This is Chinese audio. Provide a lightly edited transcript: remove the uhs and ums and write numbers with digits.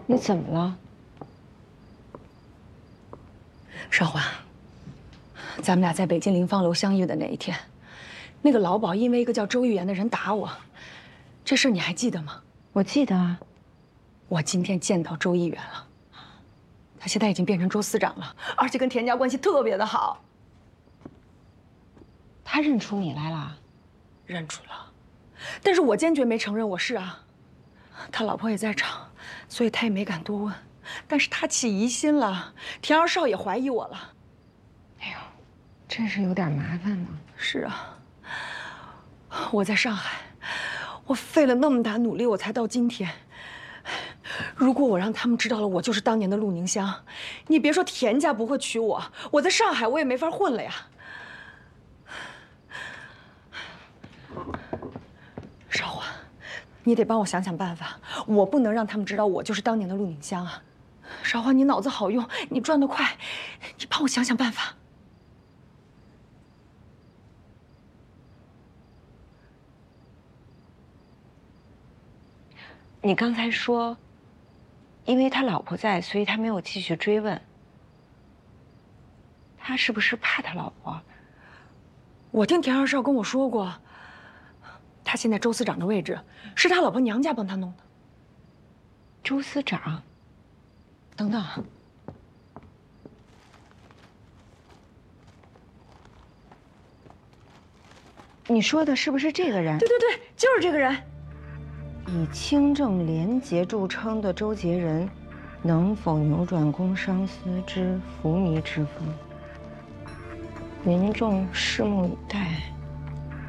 你怎么了？ 少华，咱们俩在北京临芳楼相遇的那一天，那个老鸨因为一个叫周玉元的人打我，这事儿你还记得吗？ 我记得啊。 我今天见到周议员了，他现在已经变成周司长了，而且跟田家关系特别的好。 他认出你来了？ 认出了，但是我坚决没承认我是啊。他老婆也在场，所以他也没敢多问。但是他起疑心了，田二少也怀疑我了。 哎呦，真是有点麻烦呢。 是啊，我在上海，我费了那么大努力，我才到今天。如果我让他们知道了我就是当年的陆宁香，你别说田家不会娶我，我在上海我也没法混了呀。少华，你得帮我想想办法，我不能让他们知道我就是当年的陆宁香啊。少华，你脑子好用，你转得快，你帮我想想办法。 你刚才说，因为他老婆在，所以他没有继续追问。他是不是怕他老婆？ 我听田二少跟我说过，他现在周司长的位置是他老婆娘家帮他弄的。 周司长？ 等等， 你说的是不是这个人？ 对对对，就是这个人。 以清正廉洁著称的周杰仁，能否扭转工商司之浮靡之风？民众拭目以待。